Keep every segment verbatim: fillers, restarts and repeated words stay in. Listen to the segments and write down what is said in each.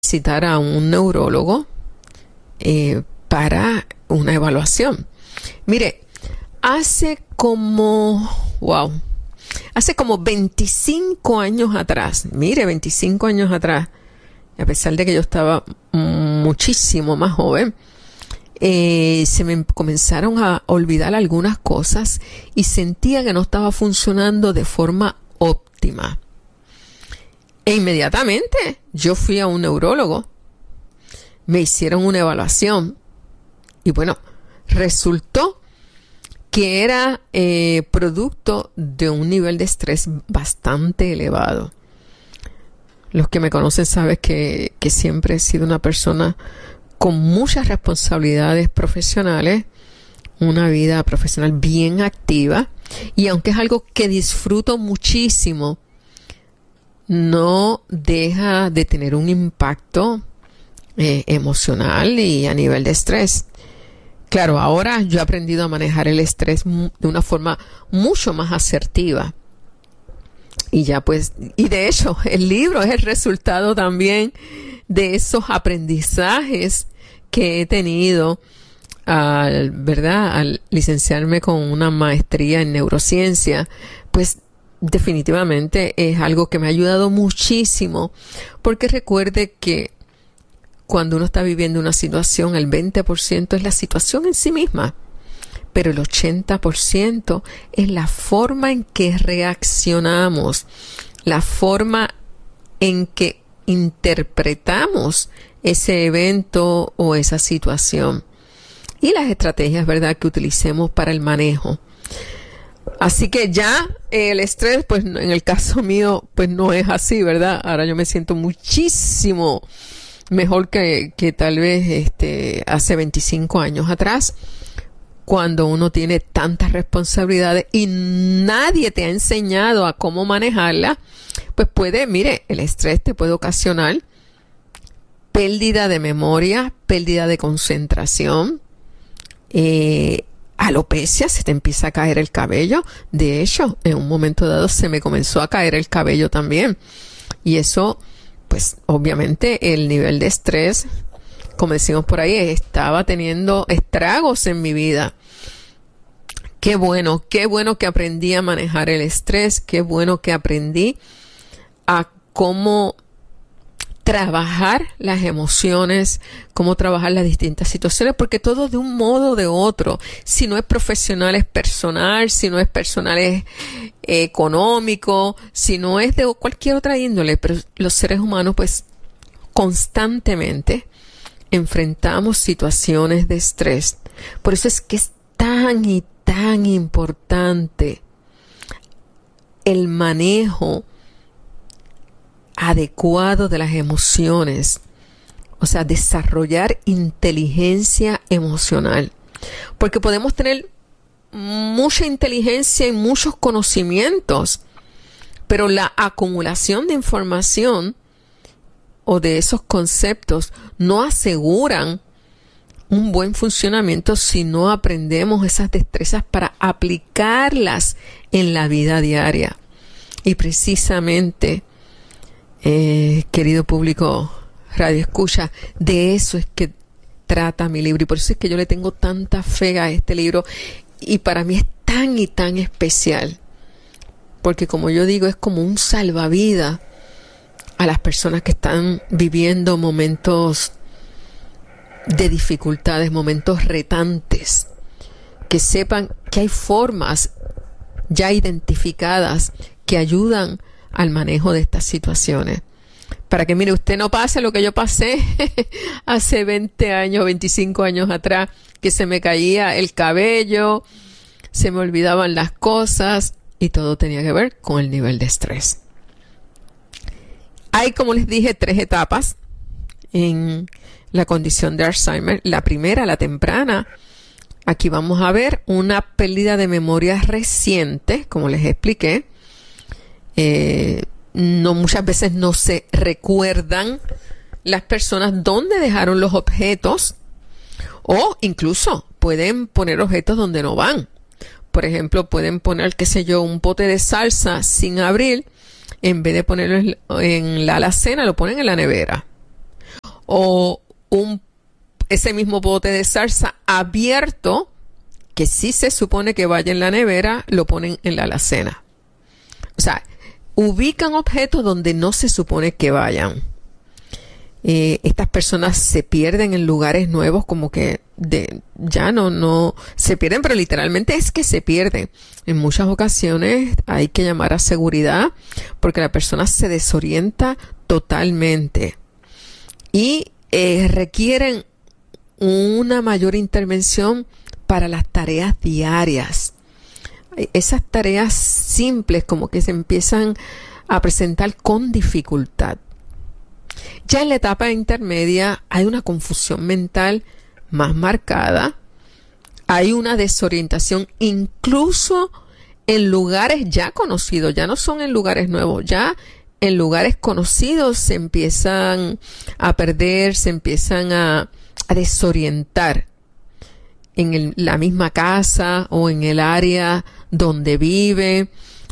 visitar a un neurólogo eh, para una evaluación. Mire, hace como, wow, hace como veinticinco años atrás, mire, veinticinco años atrás, a pesar de que yo estaba muchísimo más joven, eh, se me comenzaron a olvidar algunas cosas y sentía que no estaba funcionando de forma óptima. E inmediatamente yo fui a un neurólogo, me hicieron una evaluación y bueno, resultó que era eh, producto de un nivel de estrés bastante elevado. Los que me conocen saben que, que siempre he sido una persona con muchas responsabilidades profesionales, una vida profesional bien activa, y aunque es algo que disfruto muchísimo, no deja de tener un impacto eh, emocional y a nivel de estrés. Claro, ahora yo he aprendido a manejar el estrés de una forma mucho más asertiva. Y ya pues, y de hecho, el libro es el resultado también de esos aprendizajes que he tenido al, ¿verdad? Al licenciarme con una maestría en neurociencia, pues definitivamente es algo que me ha ayudado muchísimo, porque recuerde que cuando uno está viviendo una situación, el veinte por ciento es la situación en sí misma, pero el ochenta por ciento es la forma en que reaccionamos, la forma en que interpretamos ese evento o esa situación y las estrategias, ¿verdad?, que utilicemos para el manejo. Así que ya el estrés, pues en el caso mío, pues no es así, ¿verdad? Ahora yo me siento muchísimo mejor que, que tal vez este, hace veinticinco años atrás, cuando uno tiene tantas responsabilidades y nadie te ha enseñado a cómo manejarla, pues puede, mire, el estrés te puede ocasionar pérdida de memoria, pérdida de concentración, eh, alopecia, se te empieza a caer el cabello. De hecho, en un momento dado se me comenzó a caer el cabello también. Y eso, pues obviamente el nivel de estrés, como decimos por ahí, estaba teniendo estragos en mi vida. Qué bueno, qué bueno que aprendí a manejar el estrés, qué bueno que aprendí a cómo trabajar las emociones, cómo trabajar las distintas situaciones, porque todo de un modo o de otro, si no es profesional es personal, si no es personal es eh, económico, si no es de cualquier otra índole, pero los seres humanos pues constantemente enfrentamos situaciones de estrés. Por eso es que es tan y tan importante el manejo adecuado de las emociones, o sea, desarrollar inteligencia emocional, porque podemos tener mucha inteligencia y muchos conocimientos, pero la acumulación de información o de esos conceptos no aseguran un buen funcionamiento si no aprendemos esas destrezas para aplicarlas en la vida diaria. Y precisamente, eh, querido público Radio Escucha, de eso es que trata mi libro, y por eso es que yo le tengo tanta fe a este libro, y para mí es tan y tan especial, porque como yo digo, es como un salvavidas a las personas que están viviendo momentos de dificultades, momentos retantes, que sepan que hay formas ya identificadas que ayudan al manejo de estas situaciones. Para que, mire, usted no pase lo que yo pasé hace veinte años, veinticinco años atrás, que se me caía el cabello, se me olvidaban las cosas y todo tenía que ver con el nivel de estrés. Hay, como les dije, tres etapas en la condición de Alzheimer. La primera, la temprana. Aquí vamos a ver una pérdida de memoria reciente, como les expliqué. Eh, no, muchas veces no se recuerdan las personas dónde dejaron los objetos, o incluso pueden poner objetos donde no van. Por ejemplo, pueden poner, qué sé yo, un pote de salsa sin abrir. En vez de ponerlo en la alacena, lo ponen en la nevera. o un, ese mismo pote de salsa abierto, que sí se supone que vaya en la nevera, lo ponen en la alacena. O sea, ubican objetos donde no se supone que vayan. Eh, estas personas se pierden en lugares nuevos, como que de, ya no, no, se pierden, pero literalmente es que se pierden. En muchas ocasiones hay que llamar a seguridad porque la persona se desorienta totalmente y eh, requieren una mayor intervención para las tareas diarias. Esas tareas simples como que se empiezan a presentar con dificultad. Ya en la etapa intermedia hay una confusión mental más marcada, hay una desorientación incluso en lugares ya conocidos, ya no son en lugares nuevos, ya en lugares conocidos se empiezan a perder, se empiezan a, a desorientar en el, la misma casa o en el área donde vive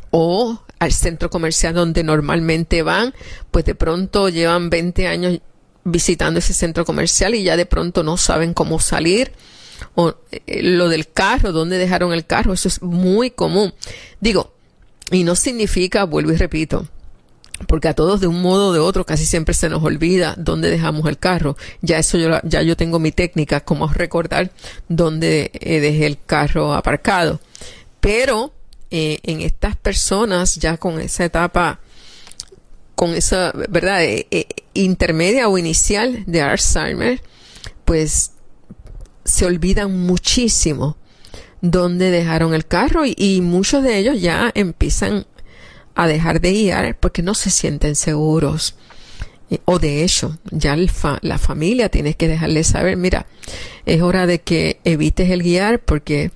o al centro comercial donde normalmente van, pues de pronto llevan veinte años visitando ese centro comercial y ya de pronto no saben cómo salir. O eh, lo del carro, dónde dejaron el carro, eso es muy común. Digo, y no significa, vuelvo y repito, porque a todos de un modo o de otro casi siempre se nos olvida dónde dejamos el carro. Ya eso yo, ya yo tengo mi técnica, como recordar dónde eh, dejé el carro aparcado. Pero Eh, en estas personas ya con esa etapa, con esa, ¿verdad?, eh, eh, intermedia o inicial de Alzheimer, pues se olvidan muchísimo dónde dejaron el carro y, y muchos de ellos ya empiezan a dejar de guiar porque no se sienten seguros. Eh, o de hecho, ya el fa- la familia tiene que dejarles saber, mira, es hora de que evites el guiar porque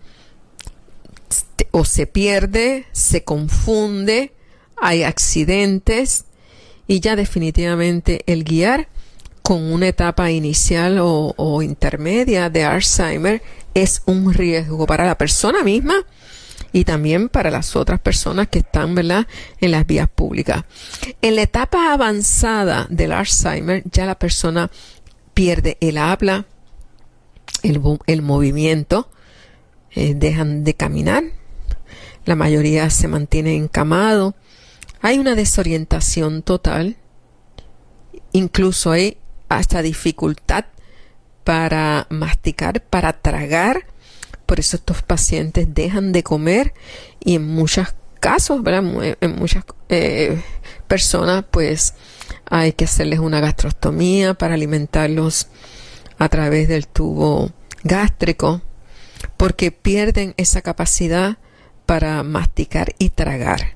o se pierde, se confunde, hay accidentes y ya definitivamente el guiar con una etapa inicial o, o intermedia de Alzheimer es un riesgo para la persona misma y también para las otras personas que están, ¿verdad?, en las vías públicas. En la etapa avanzada del Alzheimer ya la persona pierde el habla, el, el movimiento, eh, dejan de caminar. La mayoría se mantiene encamado. Hay una desorientación total. Incluso hay hasta dificultad para masticar, para tragar. Por eso estos pacientes dejan de comer y en muchos casos, ¿verdad?, en muchas eh, personas, pues hay que hacerles una gastrostomía para alimentarlos a través del tubo gástrico porque pierden esa capacidad para masticar y tragar.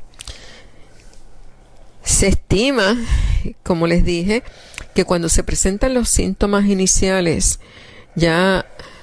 Se estima, como les dije, que cuando se presentan los síntomas iniciales, ya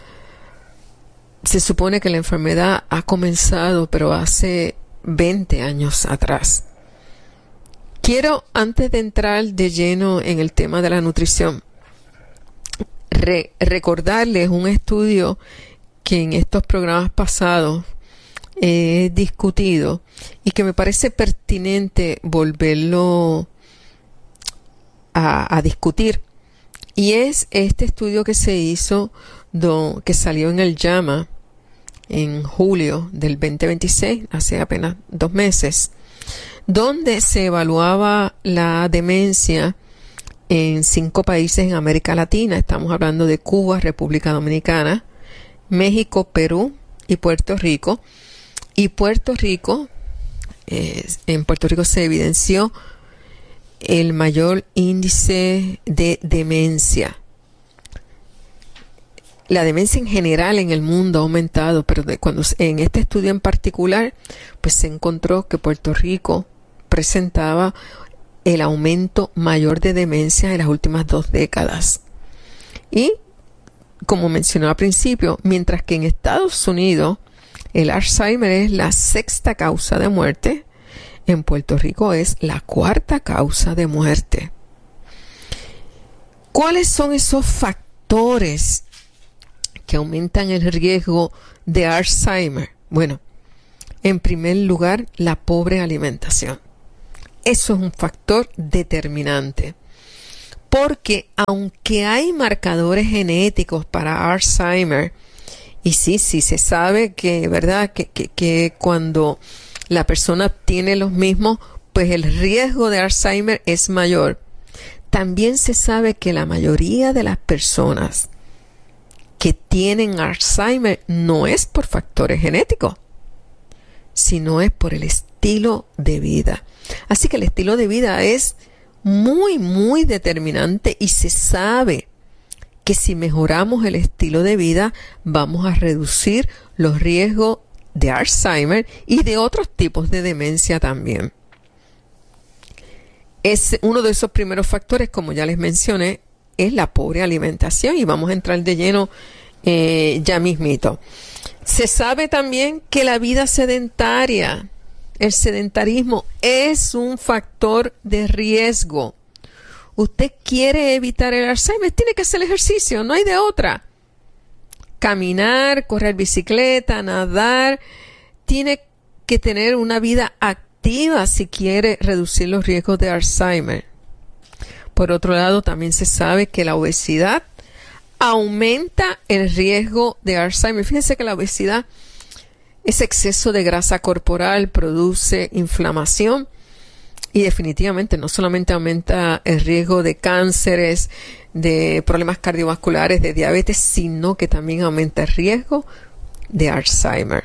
se supone que la enfermedad ha comenzado, pero hace veinte años atrás. Quiero, antes de entrar de lleno en el tema de la nutrición, re- recordarles un estudio que en estos programas pasados he discutido y que me parece pertinente volverlo a, a discutir, y es este estudio que se hizo do, que salió en el JAMA en julio del veinte veintiséis, hace apenas dos meses, donde se evaluaba la demencia en cinco países en América Latina. Estamos hablando de Cuba, República Dominicana, México, Perú y Puerto Rico. Y Puerto Rico, eh, en Puerto Rico se evidenció el mayor índice de demencia. La demencia en general en el mundo ha aumentado, pero de cuando en este estudio en particular, pues se encontró que Puerto Rico presentaba el aumento mayor de demencia en las últimas dos décadas. Y, como mencioné al principio, mientras que en Estados Unidos el Alzheimer es la sexta causa de muerte, en Puerto Rico es la cuarta causa de muerte. ¿Cuáles son esos factores que aumentan el riesgo de Alzheimer? Bueno, en primer lugar, la pobre alimentación. Eso es un factor determinante. Porque aunque hay marcadores genéticos para Alzheimer, y sí, sí se sabe que, ¿verdad? Que, que, que cuando la persona tiene los mismos, pues el riesgo de Alzheimer es mayor. También se sabe que la mayoría de las personas que tienen Alzheimer no es por factores genéticos, sino es por el estilo de vida. Así que el estilo de vida es muy, muy determinante y se sabe que si mejoramos el estilo de vida vamos a reducir los riesgos de Alzheimer y de otros tipos de demencia también. Es uno de esos primeros factores, como ya les mencioné, es la pobre alimentación, y vamos a entrar de lleno eh, ya mismito. Se sabe también que la vida sedentaria, el sedentarismo, es un factor de riesgo. Usted quiere evitar el Alzheimer, tiene que hacer ejercicio, no hay de otra. Caminar, correr bicicleta, nadar, tiene que tener una vida activa si quiere reducir los riesgos de Alzheimer. Por otro lado, también se sabe que la obesidad aumenta el riesgo de Alzheimer. Fíjense que la obesidad, ese exceso de grasa corporal, produce inflamación. Y definitivamente no solamente aumenta el riesgo de cánceres, de problemas cardiovasculares, de diabetes, sino que también aumenta el riesgo de Alzheimer.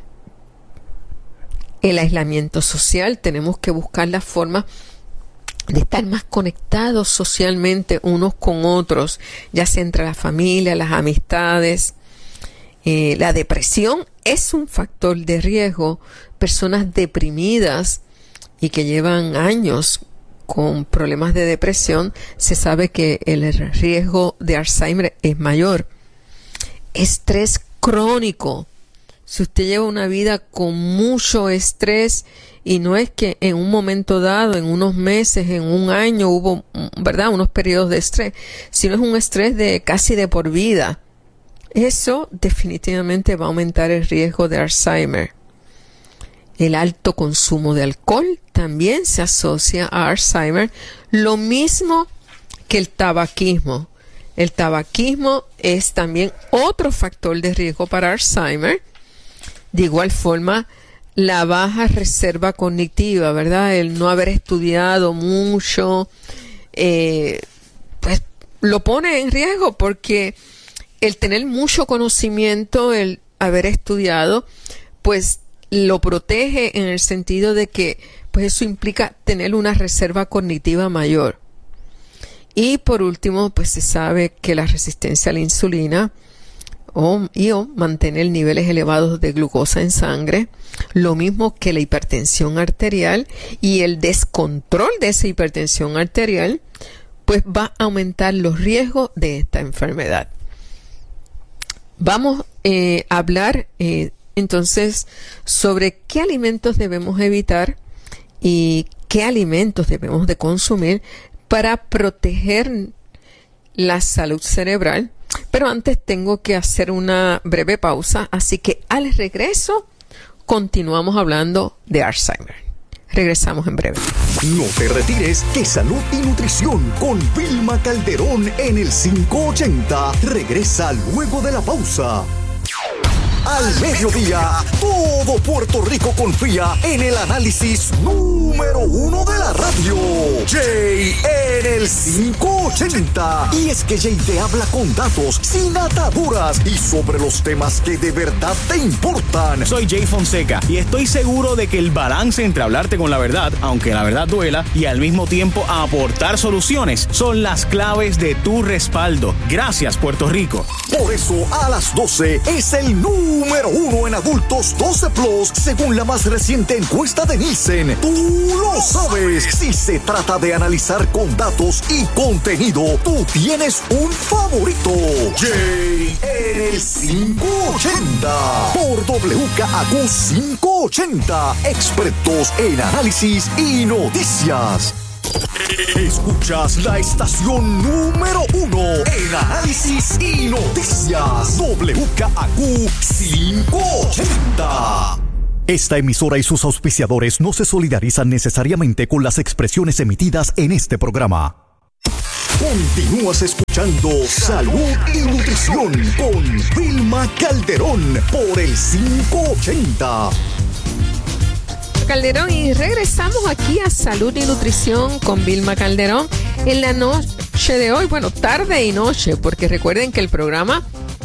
El aislamiento social, tenemos que buscar la forma de estar más conectados socialmente unos con otros, ya sea entre la familia, las amistades. Eh, la depresión es un factor de riesgo. Personas deprimidas y que llevan años con problemas de depresión, se sabe que el riesgo de Alzheimer es mayor. Estrés crónico. Si usted lleva una vida con mucho estrés, y no es que en un momento dado, en unos meses, en un año hubo, ¿verdad?, unos periodos de estrés, sino es un estrés de casi de por vida. Eso definitivamente va a aumentar el riesgo de Alzheimer. El alto consumo de alcohol también se asocia a Alzheimer, lo mismo que el tabaquismo. El tabaquismo es también otro factor de riesgo para Alzheimer. De igual forma, la baja reserva cognitiva, ¿verdad? El no haber estudiado mucho, eh, pues lo pone en riesgo, porque el tener mucho conocimiento, el haber estudiado, pues lo protege en el sentido de que pues eso implica tener una reserva cognitiva mayor. Y por último, pues se sabe que la resistencia a la insulina o, y o mantener niveles elevados de glucosa en sangre, lo mismo que la hipertensión arterial, y el descontrol de esa hipertensión arterial, pues va a aumentar los riesgos de esta enfermedad. Vamos eh, a hablar eh, entonces sobre qué alimentos debemos evitar y qué alimentos debemos de consumir para proteger la salud cerebral. Pero antes tengo que hacer una breve pausa, así que al regreso continuamos hablando de Alzheimer. Regresamos en breve. No te retires, que Salud y Nutrición con Vilma Calderón en el quinientos ochenta regresa luego de la pausa. Al mediodía, todo Puerto Rico confía en el análisis número uno de la radio. Jay en el quinientos ochenta. Y es que Jay te habla con datos, sin ataduras y sobre los temas que de verdad te importan. Soy Jay Fonseca y estoy seguro de que el balance entre hablarte con la verdad, aunque la verdad duela, y al mismo tiempo aportar soluciones son las claves de tu respaldo. Gracias, Puerto Rico. Por eso, a las doce es el número Número uno en adultos doce plus, según la más reciente encuesta de Nielsen. Tú lo sabes. Si se trata de analizar con datos y contenido, tú tienes un favorito. Jay en el quinientos ochenta. Por W K A Q quinientos ochenta. Expertos en análisis y noticias. Escuchas la estación número uno en análisis y noticias. W K A Q quinientos ochenta. Esta emisora y sus auspiciadores no se solidarizan necesariamente con las expresiones emitidas en este programa. Continúas escuchando Salud y Nutrición con Vilma Calderón por el quinientos ochenta. Calderón, y regresamos aquí a Salud y Nutrición con Vilma Calderón en la noche de hoy, bueno, tarde y noche, porque recuerden que el programa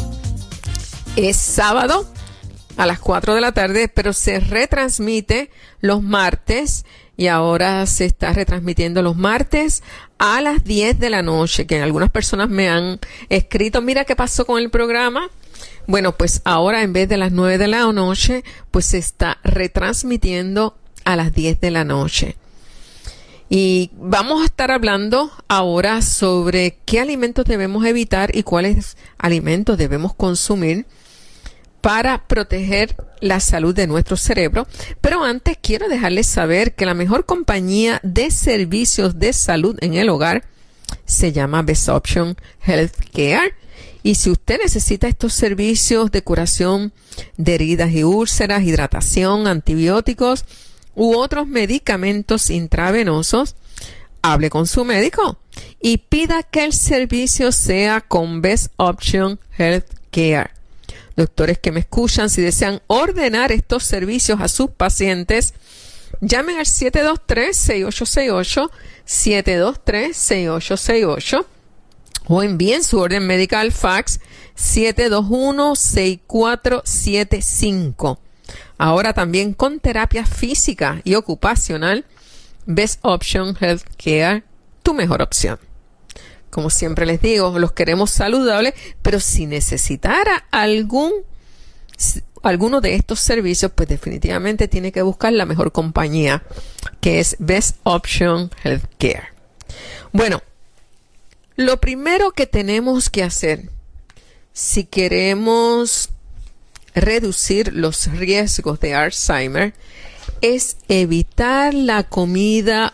es sábado a las cuatro de la tarde, pero se retransmite los martes y ahora se está retransmitiendo los martes a las diez de la noche, que algunas personas me han escrito, mira qué pasó con el programa. Bueno, pues ahora en vez de las nueve de la noche, pues se está retransmitiendo a las diez de la noche. Y vamos a estar hablando ahora sobre qué alimentos debemos evitar y cuáles alimentos debemos consumir para proteger la salud de nuestro cerebro. Pero antes quiero dejarles saber que la mejor compañía de servicios de salud en el hogar se llama Best Option Healthcare. Y si usted necesita estos servicios de curación de heridas y úlceras, hidratación, antibióticos u otros medicamentos intravenosos, hable con su médico y pida que el servicio sea con Best Option Healthcare. Doctores que me escuchan, si desean ordenar estos servicios a sus pacientes, llamen al siete dos tres, seis ocho seis ocho, siete dos tres, seis ocho seis ocho. O envíen su orden médica al fax siete dos uno, seis cuatro siete cinco. Ahora también con terapia física y ocupacional, Best Option Healthcare, tu mejor opción. Como siempre les digo, los queremos saludables, pero si necesitara algún, alguno de estos servicios, pues definitivamente tiene que buscar la mejor compañía, que es Best Option Healthcare. Bueno, lo primero que tenemos que hacer si queremos reducir los riesgos de Alzheimer es evitar la comida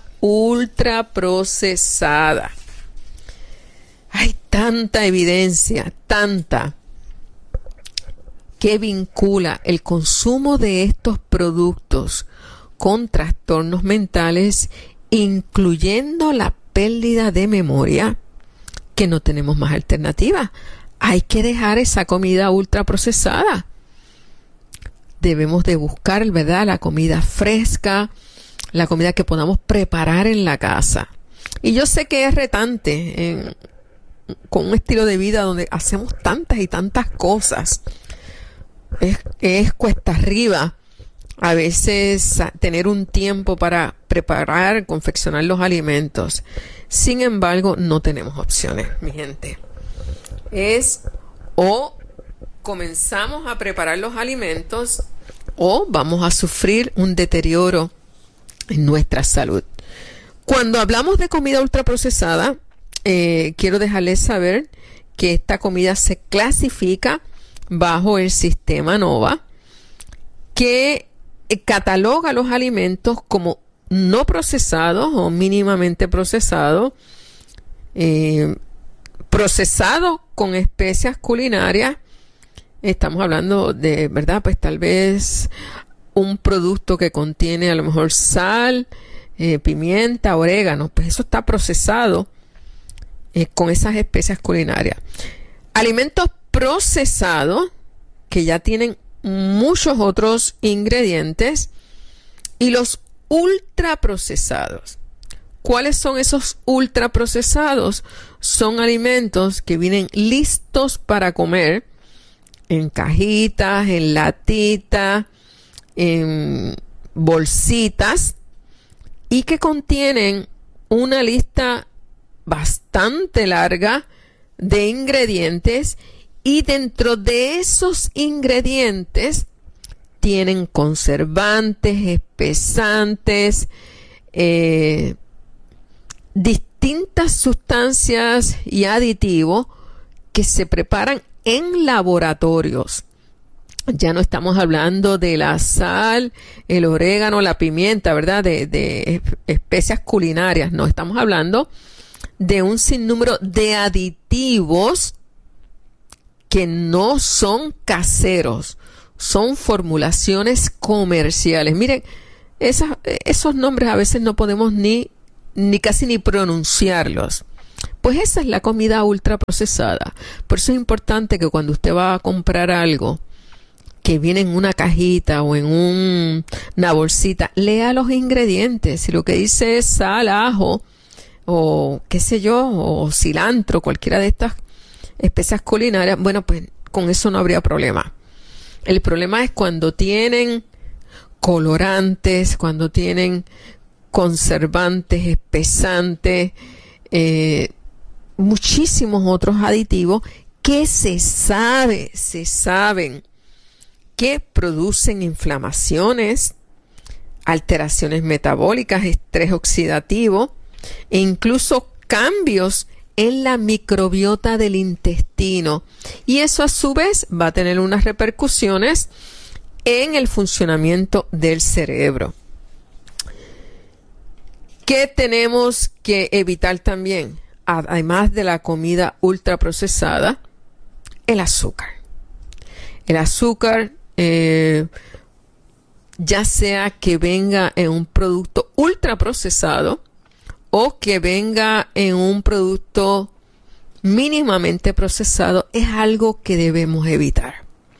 ultraprocesada. Hay tanta evidencia, tanta, que vincula el consumo de estos productos con trastornos mentales, incluyendo la pérdida de memoria, que no tenemos más alternativa. Hay que dejar esa comida ultraprocesada. Debemos de buscar, ¿verdad?, la comida fresca, la comida que podamos preparar en la casa. Y yo sé que es retante en, con un estilo de vida donde hacemos tantas y tantas cosas. Es, es cuesta arriba a veces tener un tiempo para preparar, confeccionar los alimentos. Sin embargo, no tenemos opciones, mi gente. Es o comenzamos a preparar los alimentos o vamos a sufrir un deterioro en nuestra salud. Cuando hablamos de comida ultraprocesada, eh, quiero dejarles saber que esta comida se clasifica bajo el sistema NOVA, que cataloga los alimentos como no procesados o mínimamente procesados, eh, procesados con especias culinarias. Estamos hablando de, ¿verdad?, pues tal vez un producto que contiene a lo mejor sal, eh, pimienta, orégano, pues eso está procesado eh, con esas especias culinarias. Alimentos procesados que ya tienen muchos otros ingredientes, y los ultraprocesados. ¿Cuáles son esos ultraprocesados? Son alimentos que vienen listos para comer en cajitas, en latitas, en bolsitas, y que contienen una lista bastante larga de ingredientes, y dentro de esos ingredientes tienen conservantes, espesantes, eh, distintas sustancias y aditivos que se preparan en laboratorios. Ya no estamos hablando de la sal, el orégano, la pimienta, ¿verdad?, de, de especias culinarias. No, estamos hablando de un sinnúmero de aditivos que no son caseros, son formulaciones comerciales. Miren, esas, esos nombres a veces no podemos ni, ni casi ni pronunciarlos. Pues esa es la comida ultraprocesada. Por eso es importante que cuando usted va a comprar algo que viene en una cajita o en un, una bolsita, lea los ingredientes. Si lo que dice es sal, ajo o qué sé yo, o cilantro, cualquiera de estas especias culinarias, bueno, pues con eso no habría problema. El problema es cuando tienen colorantes, cuando tienen conservantes, espesantes, eh, muchísimos otros aditivos que se sabe, se saben que producen inflamaciones, alteraciones metabólicas, estrés oxidativo e incluso cambios en la microbiota del intestino. Y eso a su vez va a tener unas repercusiones en el funcionamiento del cerebro. ¿Qué tenemos que evitar también? Además de la comida ultraprocesada, el azúcar. El azúcar, eh, ya sea que venga en un producto ultraprocesado o que venga en un producto mínimamente procesado, es algo que debemos evitar.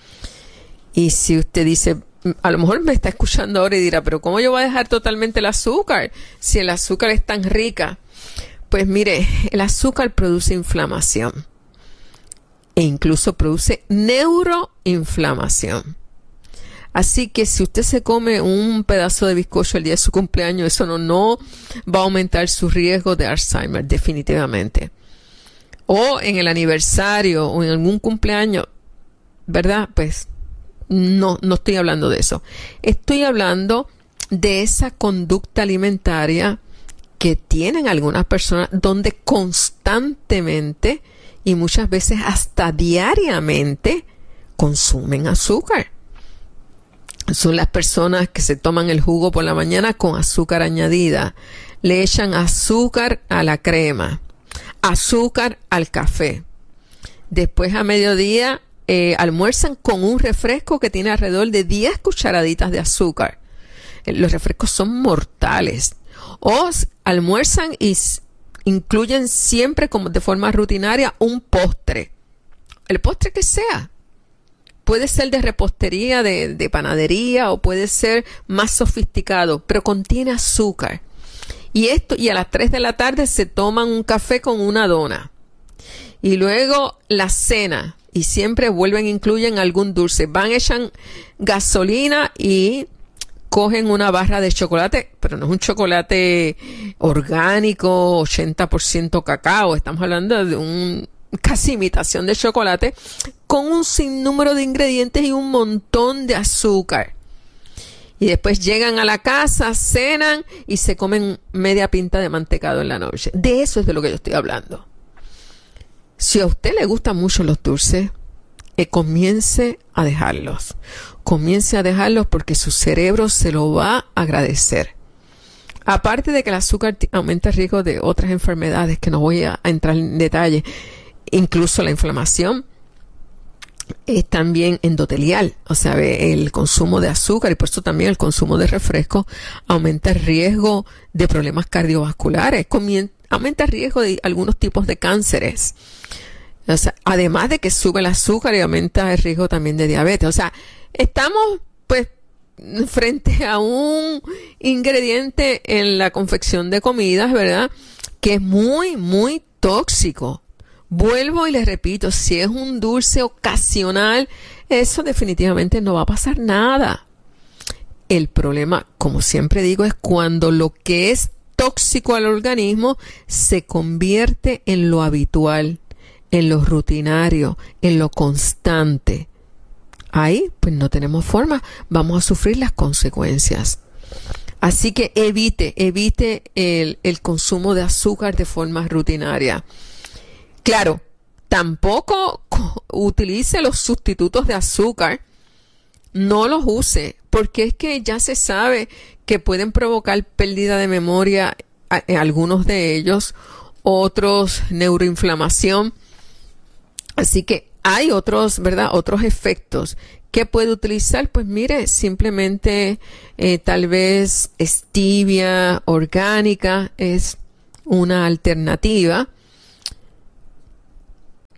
Y si usted dice, a lo mejor me está escuchando ahora y dirá, pero ¿cómo yo voy a dejar totalmente el azúcar si el azúcar es tan rica? Pues mire, el azúcar produce inflamación e incluso produce neuroinflamación. Así que si usted se come un pedazo de bizcocho el día de su cumpleaños, eso no, no va a aumentar su riesgo de Alzheimer, definitivamente. O en el aniversario o en algún cumpleaños, ¿verdad? Pues no, no estoy hablando de eso. Estoy hablando de esa conducta alimentaria que tienen algunas personas donde constantemente y muchas veces hasta diariamente consumen azúcar. Son las personas que se toman el jugo por la mañana con azúcar añadida. Le echan azúcar a la crema, azúcar al café. Después a mediodía eh, almuerzan con un refresco que tiene alrededor de diez cucharaditas de azúcar. Eh, los refrescos son mortales. O almuerzan y s- incluyen siempre como de forma rutinaria un postre. El postre que sea. Puede ser de repostería, de, de panadería o puede ser más sofisticado, pero contiene azúcar. Y esto, y a las tres de la tarde se toman un café con una dona. Y luego la cena. Y siempre vuelven, incluyen algún dulce. Van, echan gasolina y cogen una barra de chocolate, pero no es un chocolate orgánico, ochenta por ciento cacao. Estamos hablando de un casi imitación de chocolate con un sinnúmero de ingredientes y un montón de azúcar. Y después llegan a la casa, cenan y se comen media pinta de mantecado en la noche. De eso es de lo que yo estoy hablando. Si a usted le gustan mucho los dulces, eh, comience a dejarlos. Comience a dejarlos porque su cerebro se lo va a agradecer. Aparte de que el azúcar aumenta el riesgo de otras enfermedades que no voy a, a entrar en detalle, incluso la inflamación es también endotelial, o sea, el consumo de azúcar y por eso también el consumo de refresco aumenta el riesgo de problemas cardiovasculares, comien- aumenta el riesgo de algunos tipos de cánceres. O sea, además de que sube el azúcar y aumenta el riesgo también de diabetes. O sea, estamos pues frente a un ingrediente en la confección de comidas, ¿verdad?, que es muy, muy tóxico. Vuelvo y les repito, si es un dulce ocasional, eso definitivamente no va a pasar nada. El problema, como siempre digo, es cuando lo que es tóxico al organismo se convierte en lo habitual, en lo rutinario, en lo constante. Ahí, pues no tenemos forma, vamos a sufrir las consecuencias. Así que evite, evite el, el consumo de azúcar de forma rutinaria. Claro, tampoco utilice los sustitutos de azúcar, no los use, porque es que ya se sabe que pueden provocar pérdida de memoria, a, a algunos de ellos, otros neuroinflamación. Así que hay otros, ¿verdad?, otros efectos. ¿Qué puede utilizar? Pues mire, simplemente eh, tal vez stevia orgánica es una alternativa.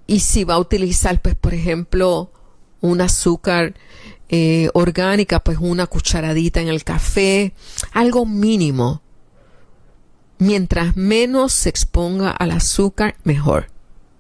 y si va a utilizar, pues, por ejemplo, un azúcar eh, orgánica, pues una cucharadita en el café, algo mínimo. Mientras menos se exponga al azúcar, mejor.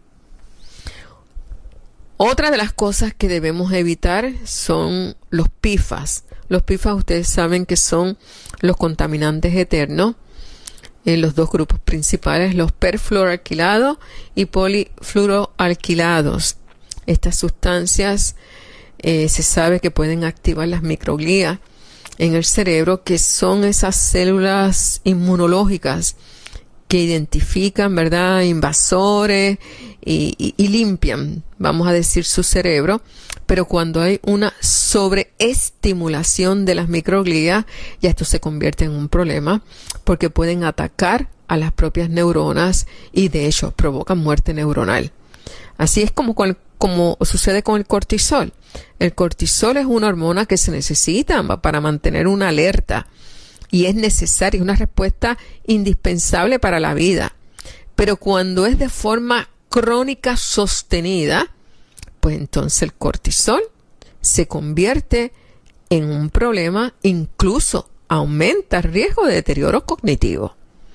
Otra de las cosas que debemos evitar son los P F A S. Los P F A S ustedes saben que son los contaminantes eternos. En los dos grupos principales, los perfluoroalquilados y polifluoroalquilados. Estas sustancias eh, se sabe que pueden activar las microglías en el cerebro, que son esas células inmunológicas que identifican, ¿verdad?, invasores y, y, y limpian, vamos a decir, su cerebro. Pero cuando hay una sobreestimulación de las microglías, ya esto se convierte en un problema, porque pueden atacar a las propias neuronas y de hecho provocan muerte neuronal. Así es como, con, como sucede con el cortisol. El cortisol es una hormona que se necesita para mantener una alerta y es necesaria, es una respuesta indispensable para la vida. Pero cuando es de forma crónica sostenida, pues entonces el cortisol se convierte en un problema, incluso aumenta el riesgo de deterioro cognitivo.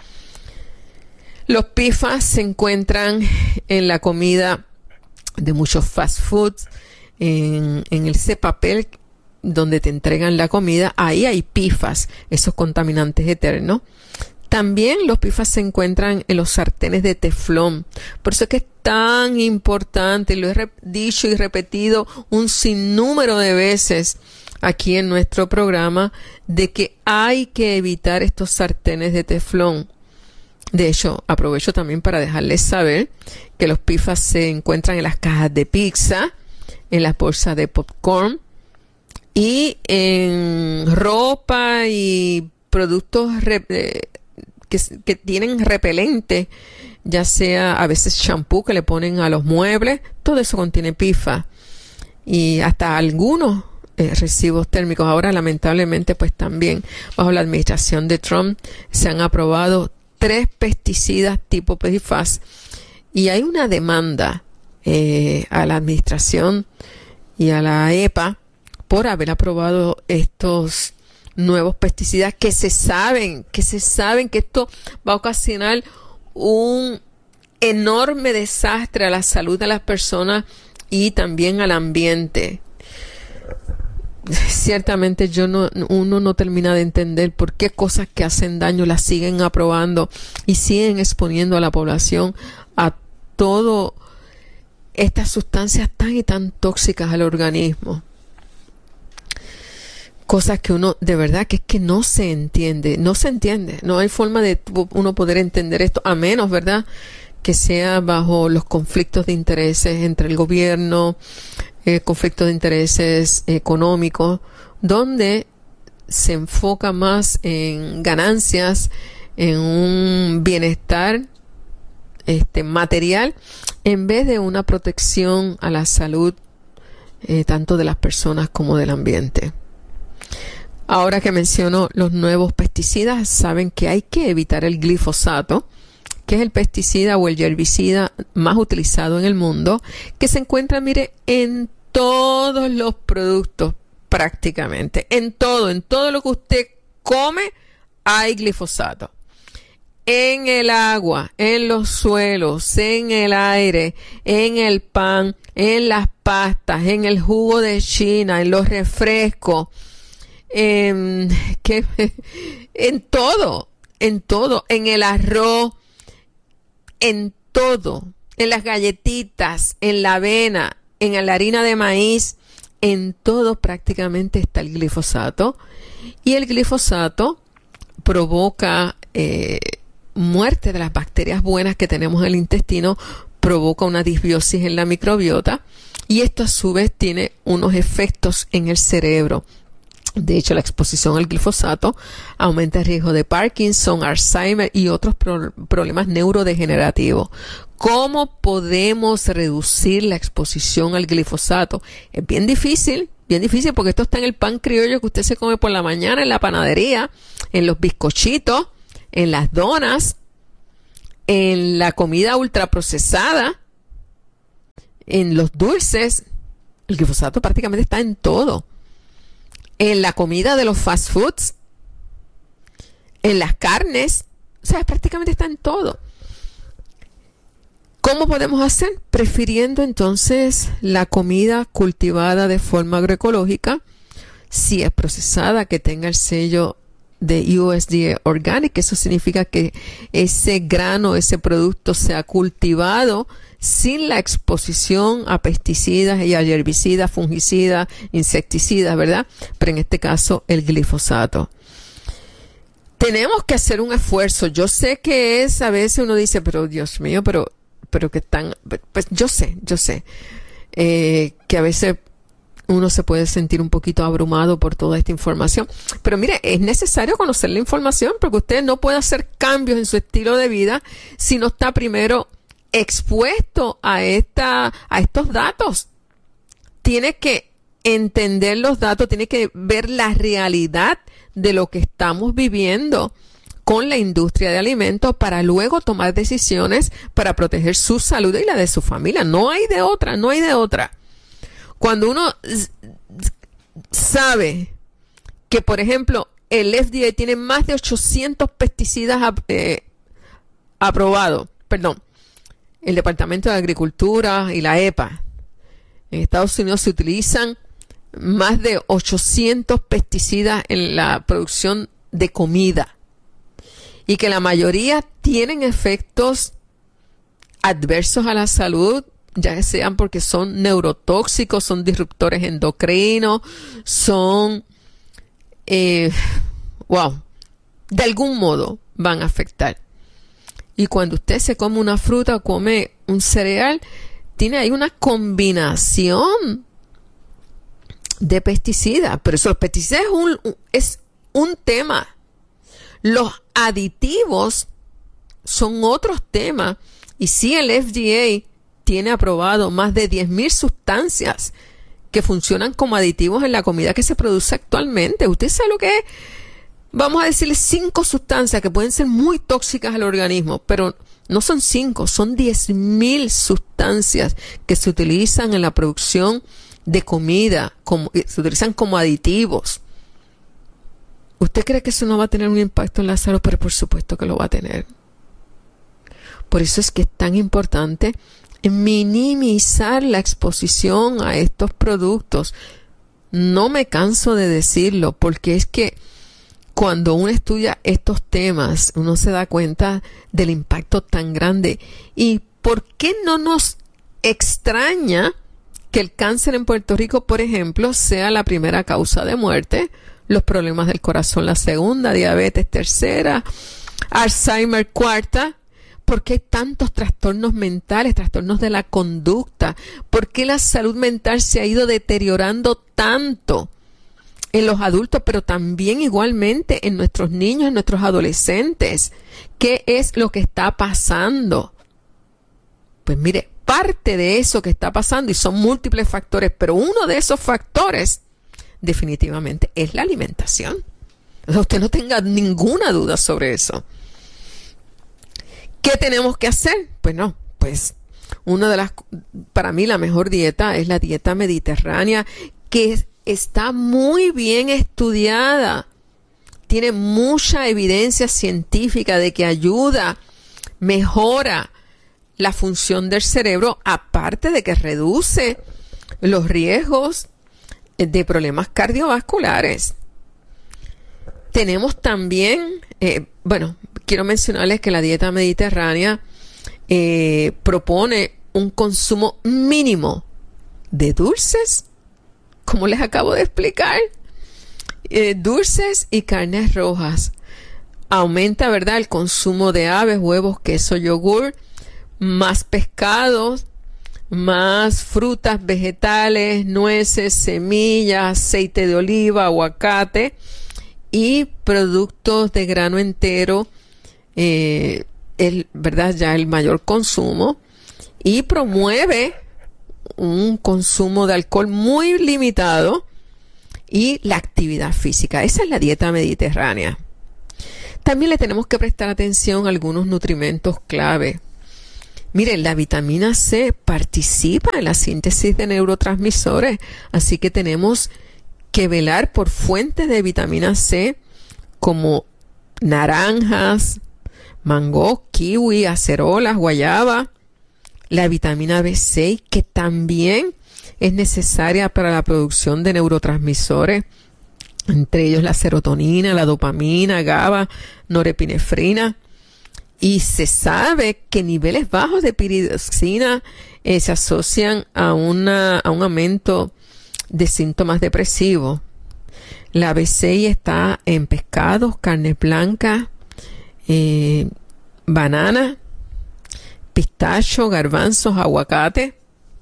Los P F A S se encuentran en la comida de muchos fast foods, en, en ese papel donde te entregan la comida, ahí hay P F A S, esos contaminantes eternos. También los P F A S se encuentran en los sartenes de teflón. Por eso es que es tan importante, lo he dicho y repetido un sinnúmero de veces aquí en nuestro programa, de que hay que evitar estos sartenes de teflón. De hecho, aprovecho también para dejarles saber que los P F A S se encuentran en las cajas de pizza, en las bolsas de popcorn y en ropa y productos re, eh, que, que tienen repelente, ya sea a veces shampoo que le ponen a los muebles, todo eso contiene P F A S y hasta algunos eh, recibos térmicos. Ahora lamentablemente pues también bajo la administración de Trump se han aprobado tres pesticidas tipo P F A S y hay una demanda eh, a la administración y a la E P A por haber aprobado estos nuevos pesticidas que se saben, que se saben que esto va a ocasionar un enorme desastre a la salud de las personas y también al ambiente. Ciertamente yo no, uno no termina de entender por qué cosas que hacen daño las siguen aprobando y siguen exponiendo a la población a todo estas sustancias tan y tan tóxicas al organismo. Cosas que uno, de verdad, que es que no se entiende, no se entiende, no hay forma de uno poder entender esto, a menos, ¿verdad?, que sea bajo los conflictos de intereses entre el gobierno, eh, conflictos de intereses económicos, donde se enfoca más en ganancias, en un bienestar este, material, en vez de una protección a la salud, eh, tanto de las personas como del ambiente. Ahora que menciono los nuevos pesticidas, saben que hay que evitar el glifosato, que es el pesticida o el herbicida más utilizado en el mundo, que se encuentra, mire, en todos los productos prácticamente, en todo, en todo lo que usted come hay glifosato. En el agua, en los suelos, en el aire, en el pan, en las pastas, en el jugo de China, en los refrescos, en, que, en todo, en todo, en el arroz, en todo, en las galletitas, en la avena, en la harina de maíz, en todo prácticamente está el glifosato. Y el glifosato provoca eh, muerte de las bacterias buenas que tenemos en el intestino, provoca una disbiosis en la microbiota y esto a su vez tiene unos efectos en el cerebro. De hecho, la exposición al glifosato aumenta el riesgo de Parkinson, Alzheimer y otros pro- problemas neurodegenerativos. ¿Cómo podemos reducir la exposición al glifosato? Es bien difícil, bien difícil porque esto está en el pan criollo que usted se come por la mañana, en la panadería, en los bizcochitos, en las donas, en la comida ultraprocesada. En los dulces, el glifosato prácticamente está en todo. En la comida de los fast foods, en las carnes, o sea, prácticamente está en todo. ¿Cómo podemos hacer? Prefiriendo entonces la comida cultivada de forma agroecológica, si es procesada, que tenga el sello de U S D A Organic. Eso significa que ese grano, ese producto sea cultivado sin la exposición a pesticidas y a herbicidas, fungicidas, insecticidas, ¿verdad? Pero en este caso, el glifosato. Tenemos que hacer un esfuerzo. Yo sé que es, a veces uno dice, pero Dios mío, pero, pero que están, pues yo sé, yo sé, eh, que a veces uno se puede sentir un poquito abrumado por toda esta información. Pero mire, es necesario conocer la información, porque usted no puede hacer cambios en su estilo de vida si no está primero expuesto a esta, a estos datos. Tiene que entender los datos, tiene que ver la realidad de lo que estamos viviendo con la industria de alimentos para luego tomar decisiones para proteger su salud y la de su familia. No hay de otra, no hay de otra. Cuando uno sabe que, por ejemplo, el F D A tiene más de ochocientos pesticidas eh, aprobados, perdón, el Departamento de Agricultura y la E P A, en Estados Unidos se utilizan más de ochocientos pesticidas en la producción de comida y que la mayoría tienen efectos adversos a la salud, ya sean porque son neurotóxicos, son disruptores endocrinos, son, eh, wow, de algún modo van a afectar. Y cuando usted se come una fruta o come un cereal, tiene ahí una combinación de pesticidas. Pero eso, los pesticidas es un, es un tema. Los aditivos son otros temas. Y sí, el F D A tiene aprobado más de diez mil sustancias que funcionan como aditivos en la comida que se produce actualmente. ¿Usted sabe lo que es? Vamos a decirle cinco sustancias que pueden ser muy tóxicas al organismo, pero no son cinco, son diez mil sustancias que se utilizan en la producción de comida, como, se utilizan como aditivos. ¿Usted cree que eso no va a tener un impacto en la salud? Pero por supuesto que lo va a tener. Por eso es que es tan importante minimizar la exposición a estos productos. No me canso de decirlo, porque es que cuando uno estudia estos temas, uno se da cuenta del impacto tan grande. ¿Y por qué no nos extraña que el cáncer en Puerto Rico, por ejemplo, sea la primera causa de muerte? Los problemas del corazón la segunda, diabetes tercera, Alzheimer cuarta. ¿Por qué hay tantos trastornos mentales, trastornos de la conducta? ¿Por qué la salud mental se ha ido deteriorando tanto en los adultos, pero también igualmente en nuestros niños, en nuestros adolescentes? ¿Qué es lo que está pasando? Pues mire, parte de eso que está pasando, y son múltiples factores, pero uno de esos factores definitivamente es la alimentación. O sea, usted no tenga ninguna duda sobre eso. ¿Qué tenemos que hacer? Pues no, pues una de las, para mí la mejor dieta es la dieta mediterránea, que es, está muy bien estudiada. Tiene mucha evidencia científica de que ayuda, mejora la función del cerebro, aparte de que reduce los riesgos de problemas cardiovasculares. Tenemos también, eh, bueno, quiero mencionarles que la dieta mediterránea eh, propone un consumo mínimo de dulces, como les acabo de explicar, eh, dulces y carnes rojas. Aumenta, ¿verdad?, el consumo de aves, huevos, queso, yogur, más pescados, más frutas, vegetales, nueces, semillas, aceite de oliva, aguacate y productos de grano entero, eh, el, ¿verdad?, ya el mayor consumo, y promueve un consumo de alcohol muy limitado y la actividad física. Esa es la dieta. También le tenemos que prestar atención a algunos nutrimentos clave. Miren, la vitamina C participa en la síntesis de neurotransmisores, así que tenemos que velar por fuentes de vitamina C como naranjas, mango, kiwi, acerolas, guayaba. La vitamina B seis, que también es necesaria para la producción de neurotransmisores, entre ellos la serotonina, la dopamina, GABA, norepinefrina. Y se sabe que niveles bajos de piridoxina eh, se asocian a, una, a un aumento de síntomas depresivos. La B seis está en pescados, carnes blancas, eh, banana, pistacho, garbanzos, aguacate.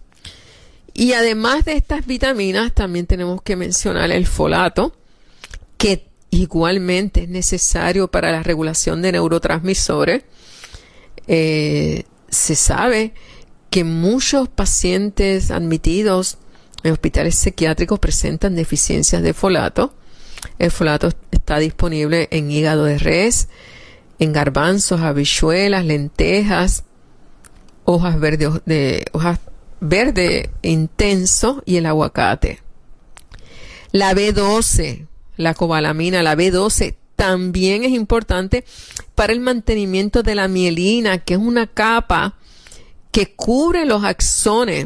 Y además de estas vitaminas, también tenemos que mencionar el folato, que igualmente es necesario para la regulación de neurotransmisores. Eh, se sabe que muchos pacientes admitidos en hospitales psiquiátricos presentan deficiencias de folato. El folato está disponible en hígado de res, en garbanzos, habichuelas, lentejas, hojas verdes de hojas verde intenso y el aguacate. La B doce, la cobalamina, la B doce también es importante para el mantenimiento de la mielina, que es una capa que cubre los axones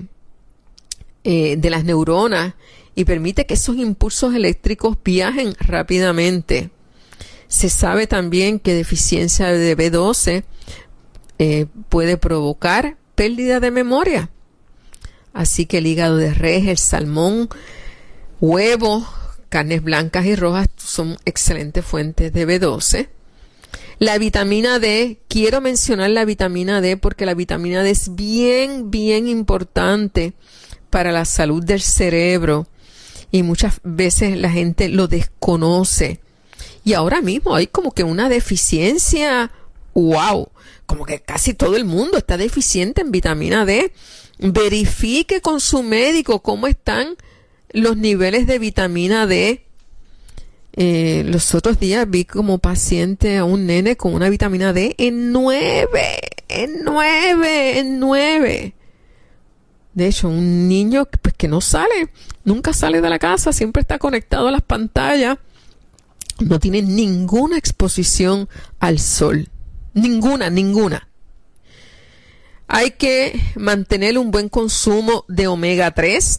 eh, de las neuronas y permite que esos impulsos eléctricos viajen rápidamente. Se sabe también que deficiencia de B doce eh, puede provocar pérdida de memoria. Así que el hígado de res, el salmón, huevo, carnes blancas y rojas son excelentes fuentes de B doce. La vitamina D, quiero mencionar la vitamina D porque la vitamina D es bien, bien importante para la salud del cerebro y muchas veces la gente lo desconoce. Y ahora mismo hay como que una deficiencia, wow, como que casi todo el mundo está deficiente en vitamina D. Verifique con su médico cómo están los niveles de vitamina D. Eh, los otros días vi como paciente a un nene con una vitamina D en nueve, en nueve, en nueve. De hecho, un niño pues, que no sale, nunca sale de la casa, siempre está conectado a las pantallas, no tiene ninguna exposición al sol. Ninguna, ninguna. Hay que mantener un buen consumo de omega tres.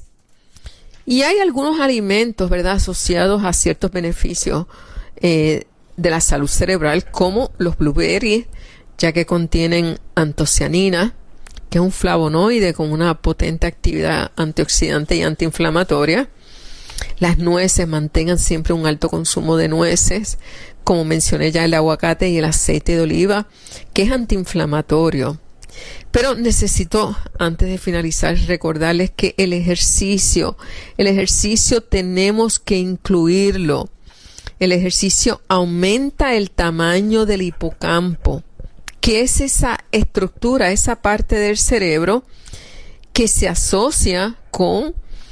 Y hay algunos alimentos, ¿verdad?, asociados a ciertos beneficios eh, de la salud cerebral, como los blueberries, ya que contienen antocianina, que es un flavonoide con una potente actividad antioxidante y antiinflamatoria. Las nueces, mantengan siempre un alto consumo de nueces, como mencioné ya el aguacate y el aceite de oliva, que es antiinflamatorio. Pero necesito, antes de finalizar, recordarles que el ejercicio, el ejercicio tenemos que incluirlo. El ejercicio aumenta el tamaño del hipocampo, que es esa estructura, esa parte del cerebro que se asocia con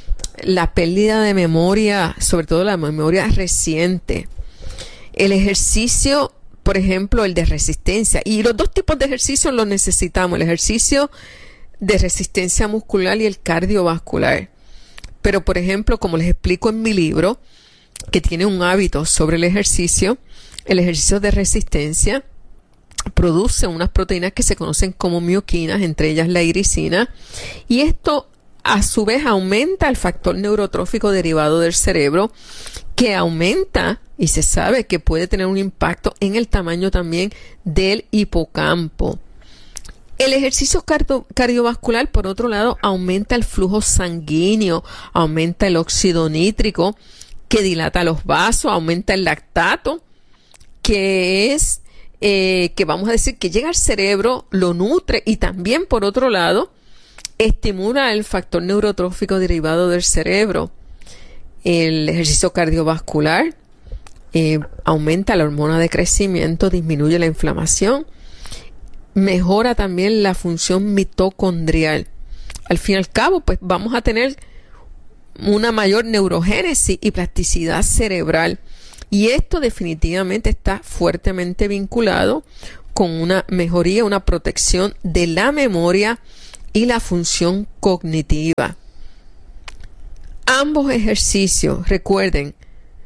la pérdida de memoria, sobre todo la memoria reciente. El ejercicio, por ejemplo, el de resistencia. Y los dos tipos de ejercicios los necesitamos. El ejercicio de resistencia muscular y el cardiovascular. Pero, por ejemplo, como les explico en mi libro, que tiene un hábito sobre el ejercicio, el ejercicio de resistencia produce unas proteínas que se conocen como mioquinas, entre ellas la iricina. Y esto, a su vez, aumenta el factor neurotrófico derivado del cerebro, que aumenta y se sabe que puede tener un impacto en el tamaño también del hipocampo. El ejercicio cardio- cardiovascular, por otro lado, aumenta el flujo sanguíneo, aumenta el óxido nítrico, que dilata los vasos, aumenta el lactato, que es, eh, que vamos a decir que llega al cerebro, lo nutre y también, por otro lado, estimula el factor neurotrófico derivado del cerebro. El ejercicio cardiovascular eh, aumenta la hormona de crecimiento, disminuye la inflamación, mejora también la función mitocondrial. Al fin y al cabo, pues vamos a tener una mayor neurogénesis y plasticidad cerebral. Y esto definitivamente está fuertemente vinculado con una mejoría, una protección de la memoria y la función cognitiva. Ambos ejercicios, recuerden,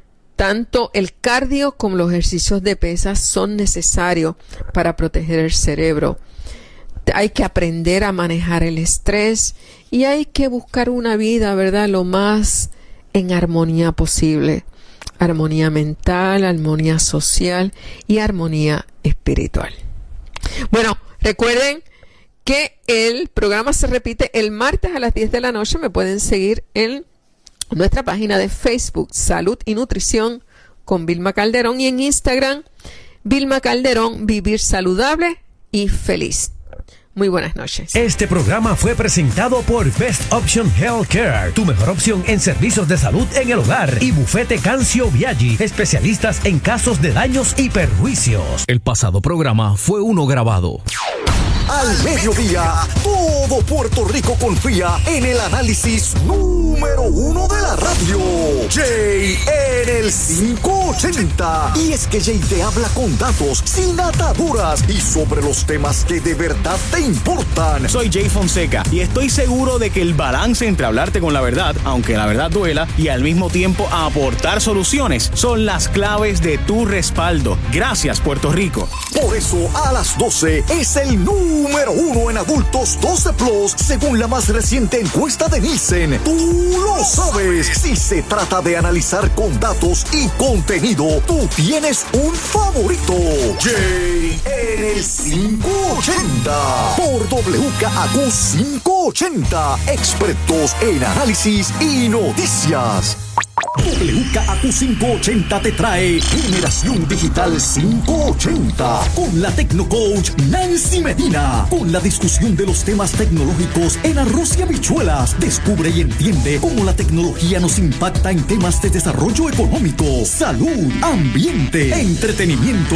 tanto el cardio como los ejercicios de pesas son necesarios para proteger el cerebro. Hay que aprender a manejar el estrés y hay que buscar una vida, ¿verdad?, lo más en armonía posible. Armonía mental, armonía social y armonía espiritual. Bueno, recuerden que el programa se repite el martes a las diez de la noche. Me pueden seguir en nuestra página de Facebook, Salud y Nutrición con Vilma Calderón, y en Instagram, Vilma Calderón, Vivir Saludable y Feliz. Muy buenas noches. Este programa fue presentado por Best Option Healthcare, tu mejor opción en servicios de salud en el hogar, y Bufete Cancio Viaggi, especialistas en casos de daños y perjuicios. El pasado programa fue uno grabado. Al mediodía, todo Puerto Rico confía en el análisis número uno de la radio. Jay en el quinientos ochenta. Y es que Jay te habla con datos, sin ataduras y sobre los temas que de verdad te importan. Soy Jay Fonseca y estoy seguro de que el balance entre hablarte con la verdad, aunque la verdad duela, y al mismo tiempo aportar soluciones son las claves de tu respaldo. Gracias, Puerto Rico. Por eso, a las doce es el número Número uno en adultos doce plus, según la más reciente encuesta de Nielsen. Tú lo sabes. Si se trata de analizar con datos y contenido, tú tienes un favorito. Jay en el quinientos ochenta. Por W K A Q quinientos ochenta. Expertos en análisis y noticias. W K A Q quinientos ochenta te trae Generación Digital quinientos ochenta con la Tecnocoach Nancy Medina, con la discusión de los temas tecnológicos en arroz y habichuelas. Descubre y entiende cómo la tecnología nos impacta en temas de desarrollo económico, salud, ambiente, entretenimiento